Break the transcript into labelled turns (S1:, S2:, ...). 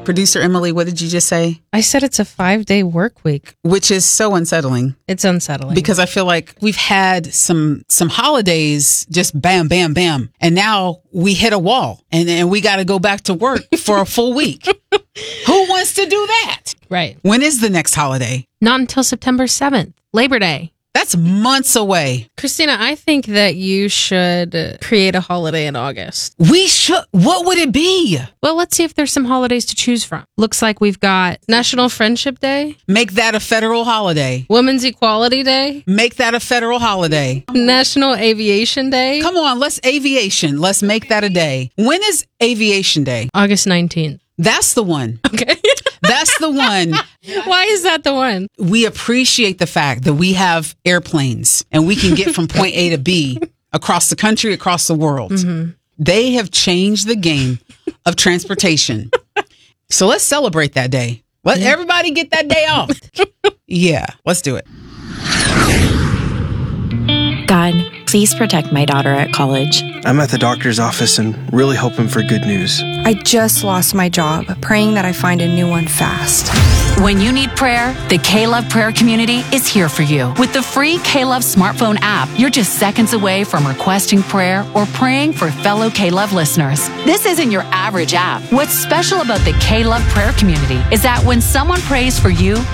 S1: Producer Emily, what did you just say?
S2: I said it's a 5-day work week.
S1: Which is so unsettling.
S2: It's unsettling.
S1: Because I feel like we've had some holidays just bam, bam, bam. And now we hit a wall and we got to go back to work for a full week. Who wants to do that?
S2: Right.
S1: When is the next holiday?
S2: Not until September 7th, Labor Day.
S1: That's months away.
S2: Christina, I think that you should create a holiday in August.
S1: We should. What would it be?
S2: Well, let's see if there's some holidays to choose from. Looks like we've got National Friendship Day.
S1: Make that a federal holiday.
S2: Women's Equality Day.
S1: Make that a federal holiday.
S2: National Aviation Day.
S1: Come on, let's make that a day. When is Aviation Day?
S2: August 19th.
S1: That's the one.
S2: Okay.
S1: That's the one.
S2: Why is that the one?
S1: We appreciate the fact that we have airplanes and we can get from point A to B across the country, across the world. Mm-hmm. They have changed the game of transportation. So let's celebrate that day. Let everybody get that day off. Yeah, let's do it.
S3: God, please protect my daughter at college.
S4: I'm at the doctor's office and really hoping for good news.
S5: I just lost my job, praying that I find a new one fast.
S6: When you need prayer, the K-Love prayer community is here for you. With the free K-Love smartphone app, you're just seconds away from requesting prayer or praying for fellow K-Love listeners. This isn't your average app. What's special about the K-Love prayer community is that when someone prays for you,